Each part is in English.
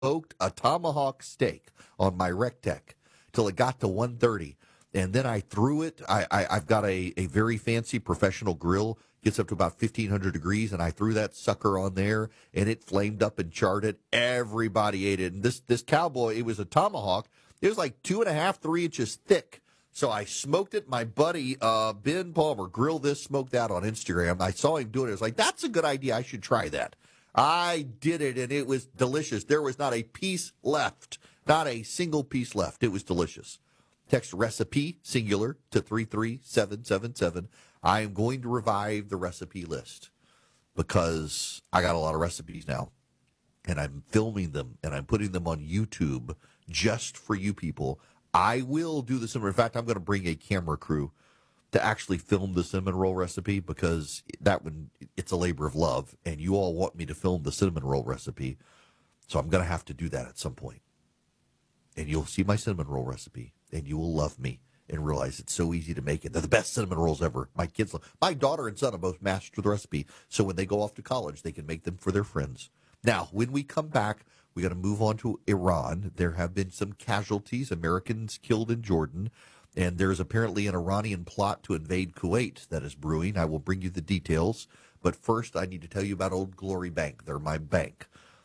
smoked a tomahawk steak on my Rectech till it got to 130. And then I threw it. I've got a very fancy professional grill, gets up to about 1,500 degrees, and I threw that sucker on there, and it flamed up and charred it. Everybody ate it. And this cowboy, it was a tomahawk. It was like 2.5, 3 inches thick. So I smoked it. My buddy, Ben Palmer, grilled this, smoked that on Instagram. I saw him doing it. I was like, that's a good idea. I should try that. I did it, and it was delicious. There was not a piece left, not a single piece left. It was delicious. Text recipe, singular, to 33777. I am going to revive the recipe list because I got a lot of recipes now, and I'm filming them, and I'm putting them on YouTube just for you people. I will do the cinnamon. In fact, I'm going to bring a camera crew to actually film the cinnamon roll recipe because that one, it's a labor of love, and you all want me to film the cinnamon roll recipe, so I'm going to have to do that at some point. And you'll see my cinnamon roll recipe, and you will love me and realize it's so easy to make it. They're the best cinnamon rolls ever. My kids love. My daughter and son have both mastered the recipe, so when they go off to college, they can make them for their friends. Now, when we come back, we got to move on to Iran. There have been some casualties, Americans killed in Jordan, and there's apparently an Iranian plot to invade Kuwait that is brewing. I will bring you the details, but first I need to tell you about Old Glory Bank. They're my bank.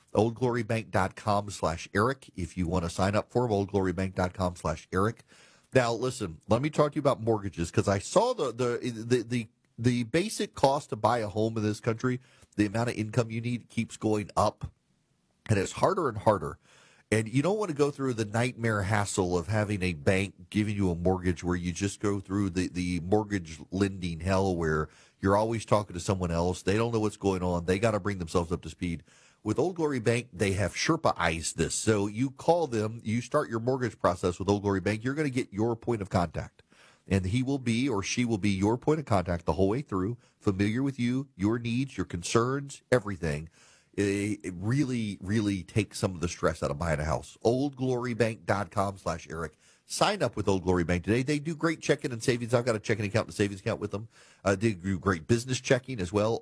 OldGloryBank.com/Eric if you want to sign up for them, OldGloryBank.com/Eric. Now, listen, let me talk to you about mortgages because I saw the basic cost to buy a home in this country, the amount of income you need keeps going up, and it's harder and harder. And you don't want to go through the nightmare hassle of having a bank giving you a mortgage where you just go through the mortgage lending hell where you're always talking to someone else. They don't know what's going on. They got to bring themselves up to speed. With Old Glory Bank, they have Sherpa-ized this. So you call them, you start your mortgage process with Old Glory Bank, you're going to get your point of contact. And he will be or she will be your point of contact the whole way through, familiar with you, your needs, your concerns, everything. It really, really takes some of the stress out of buying a house. OldGloryBank.com/Eric. Sign up with Old Glory Bank today. They do great checking and savings. I've got a checking account and savings account with them. They do great business checking as well.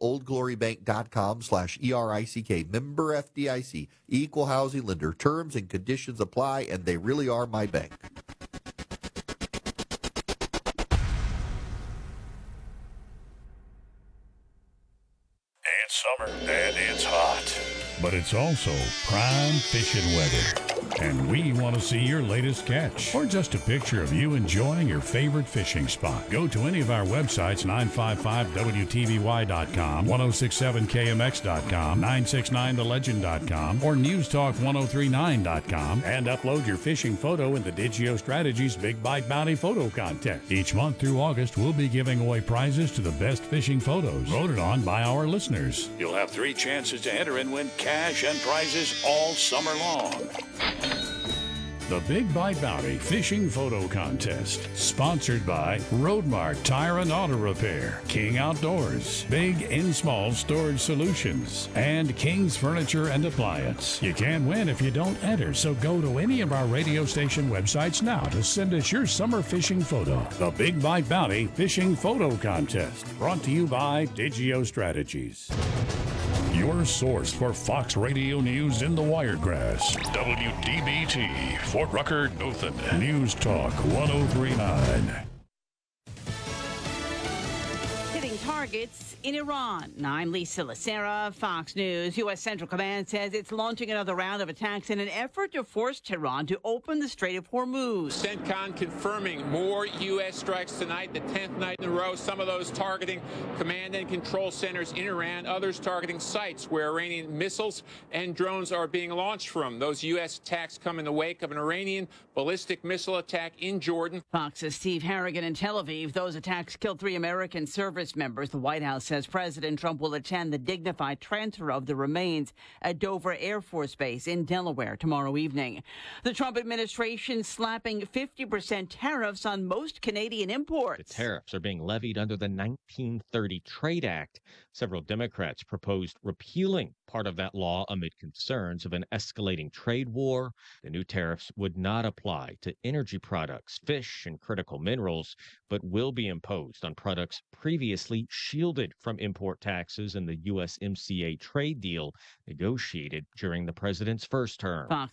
OldGloryBank.com/ERICK. Member FDIC. Equal housing lender. Terms and conditions apply, and they really are my bank. It's summer and it's hot, but it's also prime fishing weather. And we want to see your latest catch or just a picture of you enjoying your favorite fishing spot. Go to any of our websites, 955WTVY.com, 1067KMX.com, 969TheLegend.com, or NewsTalk1039.com, and upload your fishing photo in the Digio Strategies Big Bite Bounty Photo Contest. Each month through August, we'll be giving away prizes to the best fishing photos voted on by our listeners. You'll have 3 chances to enter and win cash and prizes all summer long. The Big Bite Bounty Fishing Photo Contest, sponsored by Roadmark Tire and Auto Repair, King Outdoors, Big and Small Storage Solutions, and King's Furniture and Appliance. You can't win if you don't enter, so go to any of our radio station websites now to send us your summer fishing photo. The Big Bite Bounty Fishing Photo Contest, brought to you by Digio Strategies. Your source for Fox Radio News in the Wiregrass. WDBT, Fort Rucker, Dothan. News Talk 1039. Hitting targets in Iran. I'm Lisa Lacera, Fox News. U.S. Central Command says it's launching another round of attacks in an effort to force Tehran to open the Strait of Hormuz. CENTCOM confirming more U.S. strikes tonight, the 10th night in a row. Some of those targeting command and control centers in Iran, others targeting sites where Iranian missiles and drones are being launched from. Those U.S. attacks come in the wake of an Iranian ballistic missile attack in Jordan. Fox's Steve Harrigan in Tel Aviv. Those attacks killed 3 American service members. The White House says President Trump will attend the dignified transfer of the remains at Dover Air Force Base in Delaware tomorrow evening. The Trump administration slapping 50% tariffs on most Canadian imports. The tariffs are being levied under the 1930 Trade Act. Several Democrats proposed repealing part of that law amid concerns of an escalating trade war. The new tariffs would not apply to energy products, fish, and critical minerals, but will be imposed on products previously shielded from import taxes in the USMCA trade deal negotiated during the president's first term. Fox